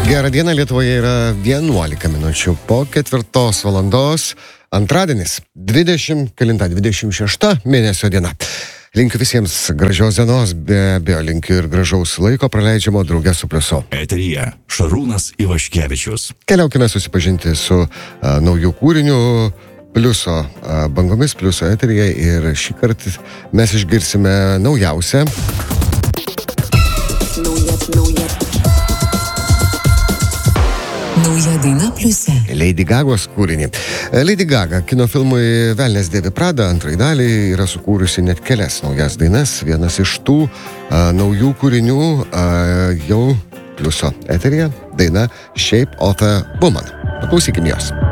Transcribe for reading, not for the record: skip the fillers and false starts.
Gerą dieną, Lietuvoje yra 11 minučių po 4 valandos. Antradienis, 26 mėnesio diena. Linkiu visiems gražios dienos, be abejo linkiu ir gražaus laiko praleidžiamo drauge su Pliusu. Eteryje Šarūnas Ivaškevičius. Keliaukime susipažinti su naujų kūrinių Pliuso bangomis, Pliuso eteryje, ir šį kartą mes išgirsime naujausią. Nauja daina Pliuse. Lady Gagos kūrinį. Lady Gaga kino filmui Velnias dėvi Pradą antrai daliai yra sukūrusi net kelias naujas dainas. Vienas iš tų naujų kūrinių jau Pliuso eteryje daina Shape of a Woman. Paklausykim jos.